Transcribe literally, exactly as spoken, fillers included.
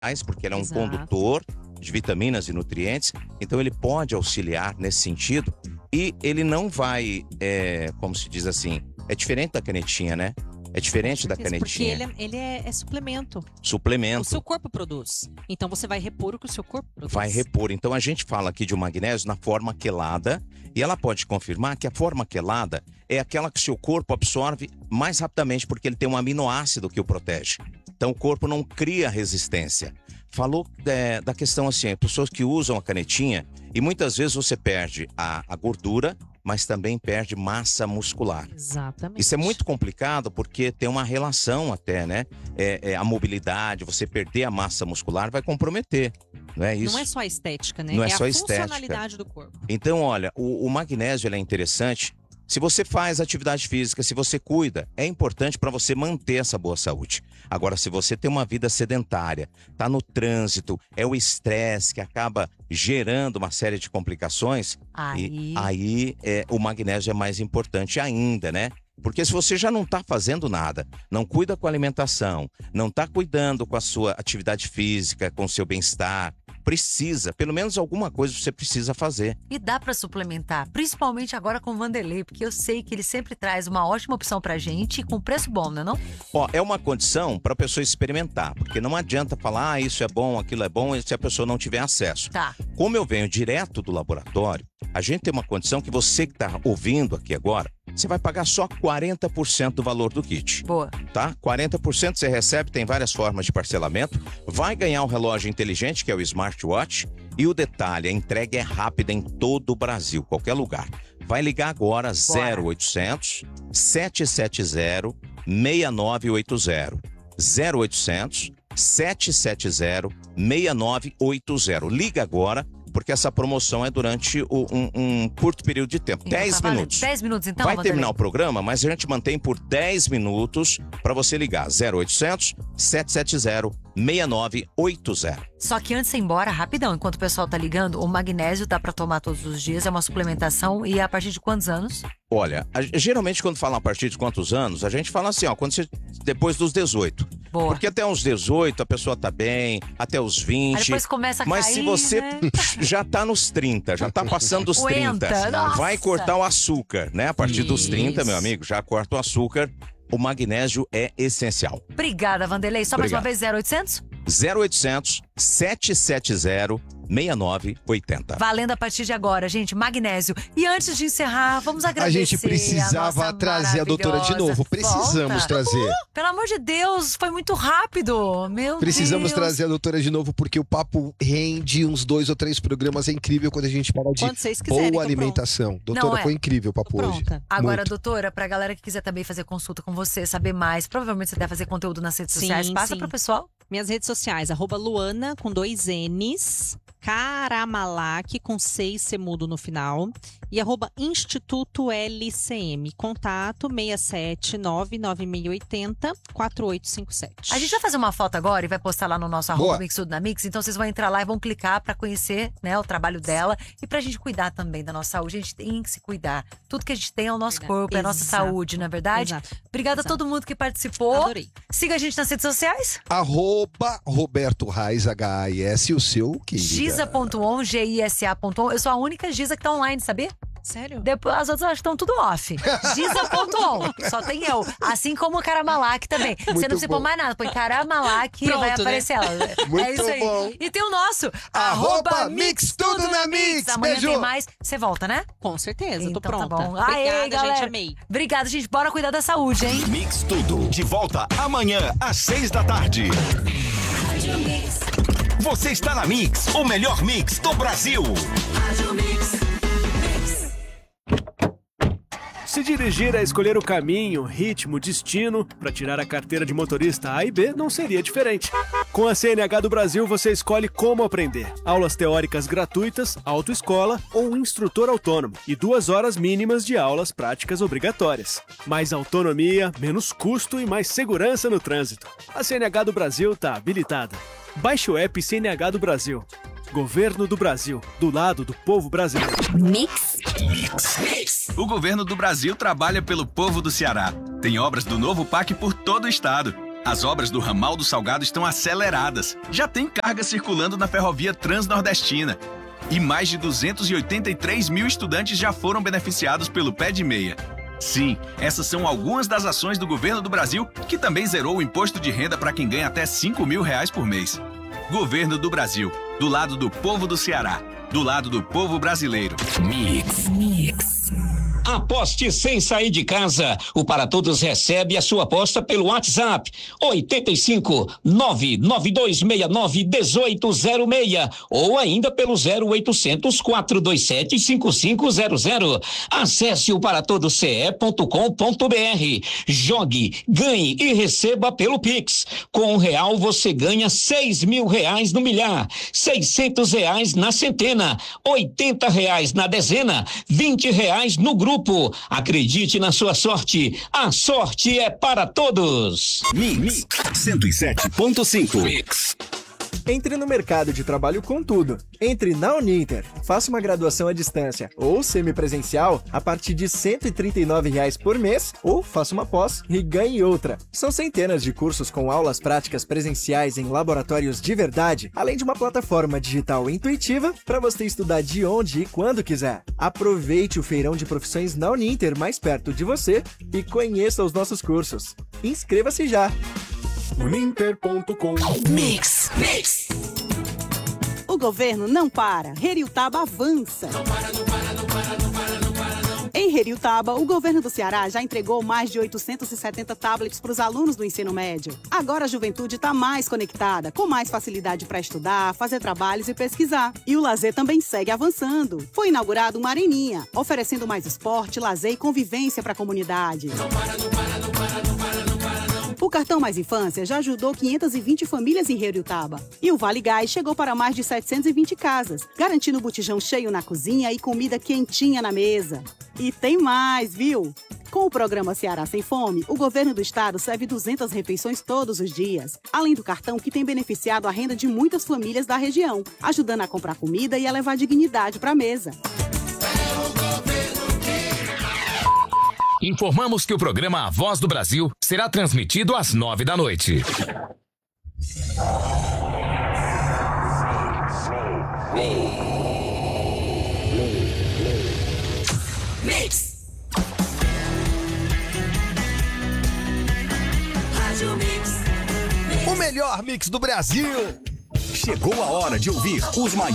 porque ele é um Exato. condutor de vitaminas e nutrientes, então ele pode auxiliar nesse sentido e ele não vai, é, como se diz assim, é diferente da canetinha, né? É diferente da canetinha. Porque ele, é, ele é, é suplemento. Suplemento. O seu corpo produz. Então você vai repor o que o seu corpo produz. Vai repor. Então a gente fala aqui de um magnésio na forma quelada e ela pode confirmar que a forma quelada é aquela que o seu corpo absorve mais rapidamente porque ele tem um aminoácido que o protege. Então o corpo não cria resistência. Falou é, da questão assim, pessoas que usam a canetinha e muitas vezes você perde a, a gordura, mas também perde massa muscular. Exatamente. Isso é muito complicado porque tem uma relação até, né? É, é, a mobilidade, você perder a massa muscular vai comprometer, não é isso? Não é só a estética, né? Não é, é só a estética. funcionalidade do corpo. Então, olha, o, o magnésio ele é interessante. Se você faz atividade física, se você cuida, é importante para você manter essa boa saúde. Agora, se você tem uma vida sedentária, tá no trânsito, é o estresse que acaba gerando uma série de complicações, Aí, e aí é, o magnésio é mais importante ainda, né? Porque se você já não está fazendo nada, não cuida com a alimentação, não está cuidando com a sua atividade física, com o seu bem-estar, precisa, pelo menos alguma coisa você precisa fazer. E dá pra suplementar, principalmente agora com o Vanderlei, porque eu sei que ele sempre traz uma ótima opção pra gente e com preço bom, não é não? Ó, é uma condição para a pessoa experimentar, porque não adianta falar, ah, isso é bom, aquilo é bom, se a pessoa não tiver acesso. Tá. Como eu venho direto do laboratório, a gente tem uma condição que você que está ouvindo aqui agora, você vai pagar só quarenta por cento do valor do kit. Boa. Tá? quarenta por cento você recebe, tem várias formas de parcelamento, vai ganhar um relógio inteligente, que é o Smartwatch, e o detalhe, a entrega é rápida em todo o Brasil, qualquer lugar. Vai ligar agora zero oitocentos, sete sete zero, seis nove oito zero. zero oitocentos, sete sete zero, seis nove oito zero. Liga agora, porque essa promoção é durante o- um, um curto período de tempo, Então dez tá valendo. minutos. dez minutos então, Vai Vanderlei? terminar o programa, mas a gente mantém por dez minutos para você ligar zero oitocentos, sete sete zero, seis nove oito zero. Só que antes de ir embora, rapidão, enquanto o pessoal tá ligando, o magnésio dá pra tomar todos os dias, é uma suplementação e é a partir de quantos anos? Olha, a- geralmente quando fala a partir de quantos anos, a gente fala assim, ó, quando você, depois dos dezoito. Boa. Porque até uns dezoito a pessoa tá bem, até os vinte. Aí depois começa a Mas cair, se você né? já tá nos trinta, já tá passando dos O trinta, enta, nossa. vai cortar o açúcar, né? A partir dos trinta, Isso. meu amigo, já corta o açúcar. O magnésio é essencial. Obrigada, Vanderlei. Só mais uma Obrigado. vez, zero oitocentos? zero oitocentos, sete sete zero, seis nove oito zero. Valendo a partir de agora, gente, magnésio. E antes de encerrar, vamos A agradecer gente precisava nossa trazer a doutora de maravilhosa novo. Precisamos volta. trazer. Pelo amor de Deus, foi muito rápido. Meu Precisamos Deus. trazer a doutora de novo, porque o papo rende uns dois ou três programas. É incrível quando a gente fala de Quando vocês quiserem, boa tô alimentação. Doutora, Não é? foi incrível o papo Tô hoje. pronta. Agora, Muito. doutora, pra galera que quiser também fazer consulta com você, saber mais, provavelmente você deve fazer conteúdo nas redes Sim, sociais. Passa sim. pro pessoal. Minhas redes sociais, arroba Luana com dois N's, Caramalac com seis C mudo no final e arroba Instituto L C M. Contato seis sete nove nove seis oito zero quatro oito cinco sete. A gente vai fazer uma foto agora e vai postar lá no nosso arroba Boa. Mix Tudo na Mix. Então vocês vão entrar lá e vão clicar pra conhecer, né, o trabalho dela e pra gente cuidar também da nossa saúde. A gente tem que se cuidar. Tudo que a gente tem é o nosso Verdade. corpo, é a nossa Exato. saúde, não é verdade? Exato. Obrigada a Exato. todo mundo que participou. Adorei. Siga a gente nas redes sociais. Arroba Roberto Reis, H A I S, o seu, querida. Giza ponto on, G I S A ponto on. Eu sou a única Giza que tá online, sabia? Sério? Depois as outras acho que estão tudo off. Giza ponto on. Só tem eu. Assim como o Caramalac também. Você não precisa bom. pôr mais nada. Põe Caramalac e Pronto, vai né? aparecer ela. Muito é isso aí. bom. E tem o nosso. Arroba Mix Tudo na Mix. Amanhã Beijo. tem mais. Você volta, né? Com certeza, Então tô tá pronta. bom. Aê, Obrigada, galera. gente, amei. Obrigada, gente. Bora cuidar da saúde, hein? Mix Tudo, de volta amanhã às seis da tarde. Você está na Mix, o melhor mix do Brasil. Se dirigir é escolher o caminho, ritmo, destino, para tirar a carteira de motorista A e B não seria diferente. Com a C N H do Brasil você escolhe como aprender. Aulas teóricas gratuitas, autoescola ou instrutor autônomo e duas horas mínimas de aulas práticas obrigatórias. Mais autonomia, menos custo e mais segurança no trânsito. A C N H do Brasil está habilitada. Baixe o app C N H do Brasil. Governo do Brasil, do lado do povo brasileiro. Mix. O governo do Brasil trabalha pelo povo do Ceará. Tem obras do novo P A C por todo o estado. As obras do ramal do Salgado estão aceleradas. Já tem carga circulando na ferrovia Transnordestina. E mais de duzentos e oitenta e três mil estudantes já foram beneficiados pelo Pé de Meia. Sim, essas são algumas das ações do governo do Brasil, que também zerou o imposto de renda para quem ganha até cinco mil reais por mês. Governo do Brasil, do lado do povo do Ceará, do lado do povo brasileiro. Mix. Mix. Aposte sem sair de casa. O Para Todos recebe a sua aposta pelo WhatsApp oito cinco, nove nove dois seis nove, um oito zero seis ou ainda pelo zero oitocentos, quatrocentos e vinte e sete, cinquenta e cinco zero zero. Acesse o para todos c e ponto com ponto b r. Jogue, ganhe e receba pelo Pix. Com um real você ganha seis mil reais no milhar, seiscentos reais na centena, oitenta reais na dezena, vinte reais no grupo. Acredite na sua sorte. A sorte é para todos. Mix cento e sete ponto cinco. Mix. Entre no mercado de trabalho com tudo. Entre na Uninter, faça uma graduação à distância ou semipresencial a partir de cento e trinta e nove reais por mês ou faça uma pós e ganhe outra. São centenas de cursos com aulas práticas presenciais em laboratórios de verdade, além de uma plataforma digital intuitiva para você estudar de onde e quando quiser. Aproveite o feirão de profissões na Uninter mais perto de você e conheça os nossos cursos. Inscreva-se já! uninter ponto com. Mix, mix. O governo não para. Heriutaba avança. Não para, não para, não para, não para, não para, não. Em Heriutaba, o governo do Ceará já entregou mais de oitocentos e setenta tablets para os alunos do ensino médio. Agora a juventude está mais conectada, com mais facilidade para estudar, fazer trabalhos e pesquisar. E o lazer também segue avançando. Foi inaugurado uma areninha, oferecendo mais esporte, lazer e convivência para a comunidade. Não para, não para, não para, não para, não para. O Cartão Mais Infância já ajudou quinhentas e vinte famílias em Heriutaba. E o Vale Gás chegou para mais de setecentas e vinte casas, garantindo botijão cheio na cozinha e comida quentinha na mesa. E tem mais, viu? Com o programa Ceará Sem Fome, o governo do estado serve duzentas refeições todos os dias. Além do cartão que tem beneficiado a renda de muitas famílias da região, ajudando a comprar comida e a levar dignidade para a mesa. Informamos que o programa A Voz do Brasil será transmitido às nove da noite. Mix. O melhor mix do Brasil. Chegou a hora de ouvir os maiores